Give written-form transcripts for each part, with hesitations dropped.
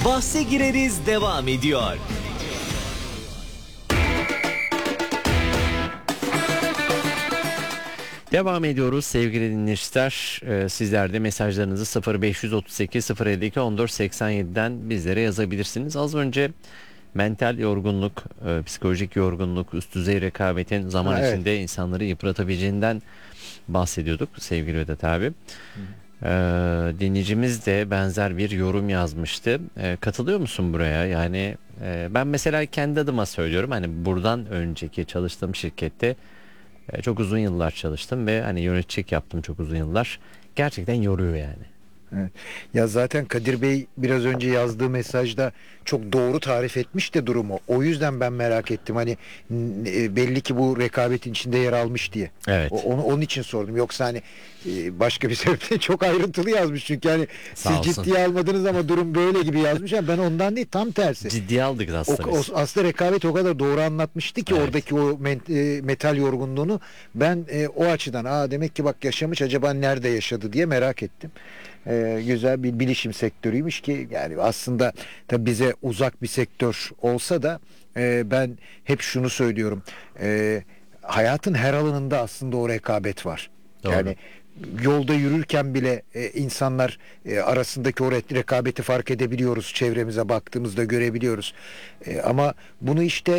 Bahse gireriz devam ediyor. Devam ediyoruz sevgili dinleyiciler. Sizler de mesajlarınızı 0538 052 1487'den bizlere yazabilirsiniz. Az önce mental yorgunluk, psikolojik yorgunluk, üst düzey rekabetin zaman içinde insanları yıpratabileceğinden bahsediyorduk sevgili Vedat abi. Dinleyicimiz de benzer bir yorum yazmıştı. Katılıyor musun buraya? Yani ben mesela kendi adıma söylüyorum. Hani buradan önceki çalıştığım şirkette çok uzun yıllar çalıştım ve hani yöneticilik yaptım çok uzun yıllar. Gerçekten yoruyor yani. Evet. Ya zaten Kadir Bey biraz önce yazdığı mesajda çok doğru tarif etmiş de durumu. O yüzden ben merak ettim. Hani belli ki bu rekabetin içinde yer almış diye. Evet. Onun için sordum. Yoksa hani başka bir sebeple çok ayrıntılı yazmış. Çünkü hani Sağ siz olsun. ciddiye almadınız ama durum böyle gibi yazmış. Yani ben ondan değil, tam tersi. Ciddiye aldık aslında biz. Aslında rekabet o kadar doğru anlatmıştı ki Evet. oradaki o metal yorgunluğunu ben o açıdan demek ki bak yaşamış, acaba nerede yaşadı diye merak ettim. Güzel bir bilişim sektörüymüş ki yani aslında tabii bize uzak bir sektör olsa da ben hep şunu söylüyorum, hayatın her alanında aslında o rekabet var. Doğru. Yani yolda yürürken bile insanlar arasındaki o rekabeti fark edebiliyoruz, çevremize baktığımızda görebiliyoruz. Ama bunu işte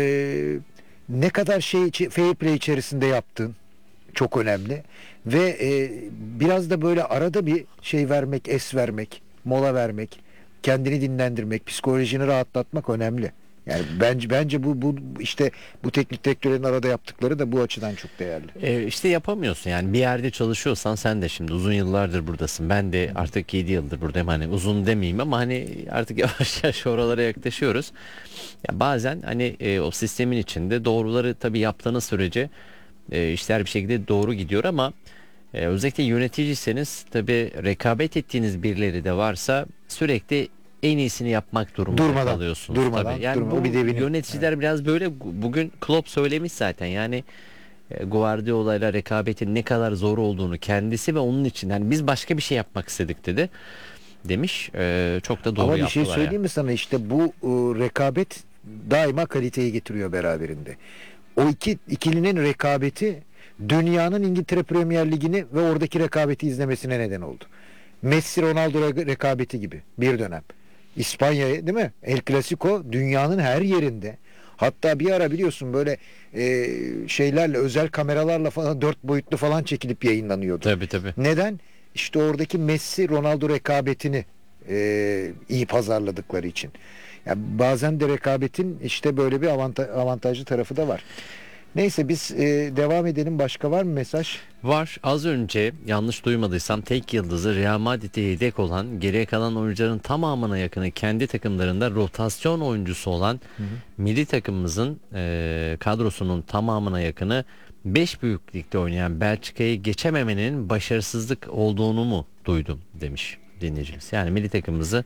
ne kadar fair play içerisinde yaptığın çok önemli ve biraz da böyle arada bir şey vermek, es vermek, mola vermek, kendini dinlendirmek, psikolojini rahatlatmak önemli. Yani bence bu işte bu teknik direktörlerin arada yaptıkları da bu açıdan çok değerli. İşte yapamıyorsun yani bir yerde çalışıyorsan sen de şimdi uzun yıllardır buradasın. Ben de artık 7 yıldır buradayım. Hani uzun demeyeyim ama hani artık yavaş yavaş oralara yaklaşıyoruz. Ya bazen hani o sistemin içinde doğruları tabii yaptığınız sürece işler bir şekilde doğru gidiyor ama özellikle yöneticiyseniz tabii rekabet ettiğiniz birileri de varsa sürekli en iyisini yapmak durumunda kalıyorsunuz. Tabii. Yani bu yöneticiler biraz böyle, bugün Klopp söylemiş zaten yani Guardiola ile rekabetin ne kadar zor olduğunu kendisi ve onun için hani biz başka bir şey yapmak istedik dedi demiş. Çok da doğru Ama yaptılar. bir şey söyleyeyim yani. mi sana, işte bu rekabet daima kaliteyi getiriyor beraberinde. O ikilinin rekabeti dünyanın İngiltere Premier Ligi'ni ve oradaki rekabeti izlemesine neden oldu. Messi Ronaldo rekabeti gibi bir dönem. İspanya değil mi? El Clasico dünyanın her yerinde. Hatta bir ara biliyorsun böyle şeylerle, özel kameralarla falan 4 boyutlu falan çekilip yayınlanıyordu. Tabii. Neden? İşte oradaki Messi Ronaldo rekabetini iyi pazarladıkları için. Yani bazen de rekabetin işte böyle bir avantajlı tarafı da var. Neyse biz devam edelim. Başka var mı mesaj? Var. Az önce yanlış duymadıysam tek yıldızı Real Madrid'e yedek olan, geriye kalan oyuncuların tamamına yakını kendi takımlarında rotasyon oyuncusu olan milli takımımızın kadrosunun tamamına yakını 5 büyük ligde oynayan Belçika'yı geçememenin başarısızlık olduğunu mu duydum demiş dinleyicimiz. Yani milli takımımızı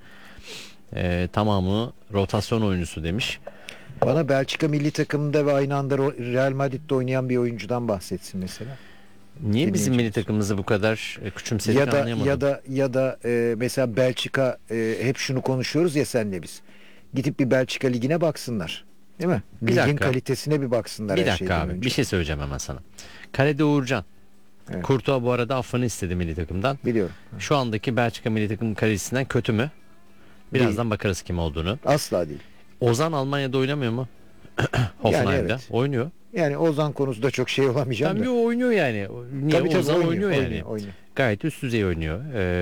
tamamı rotasyon oyuncusu demiş. Bana Belçika milli takımında ve aynı anda Real Madrid'de oynayan bir oyuncudan bahsetsin mesela. Niye bizim milli takımımızı bu kadar küçümsedik anlayamadım. Ya da mesela Belçika, hep şunu konuşuyoruz ya senle biz. Gidip bir Belçika ligine baksınlar. Değil mi? Ligin kalitesine bir baksınlar. Bir dakika abi, bir şey söyleyeceğim hemen sana. Kalede Uğurcan. Evet. Courtois bu arada affını istedi milli takımdan. Biliyorum. Şu andaki Belçika milli takım kalecisinden kötü mü? Birazdan bakarız kim olduğunu. Asla değil. Ozan Almanya'da oynamıyor mu? Hoffenheim'da. Yani evet. Oynuyor. Yani Ozan konusunda çok şey olamayacağım Tabii da. oynuyor yani. Niye? Tabii, Ozan oynuyor yani. Oynuyor. Gayet üst düzey oynuyor.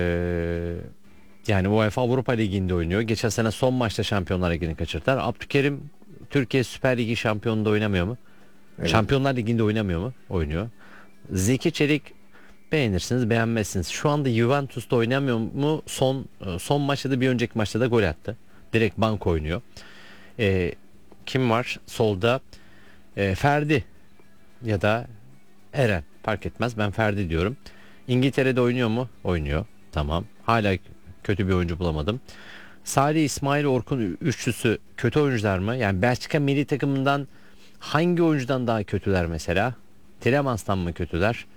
Yani UEFA Avrupa Ligi'nde oynuyor. Geçen sene son maçta Şampiyonlar Ligi'ni kaçırdılar. Abdülkerim Türkiye Süper Ligi şampiyonunda oynamıyor mu? Evet. Şampiyonlar Ligi'nde oynamıyor mu? Oynuyor. Zeki Çelik beğenirsiniz, beğenmezsiniz. Şu anda Juventus'ta oynamıyor mu? Son maçta da bir önceki maçta da gol attı. Direkt bank oynuyor. Kim var? Solda Ferdi ya da Eren, fark etmez. Ben Ferdi diyorum. İngiltere'de oynuyor mu? Oynuyor. Tamam. Hala kötü bir oyuncu bulamadım. Salih, İsmail, Orkun üçlüsü kötü oyuncular mı? Yani Belçika milli takımından hangi oyuncudan daha kötüler mesela? Tillemans'tan mı kötüler?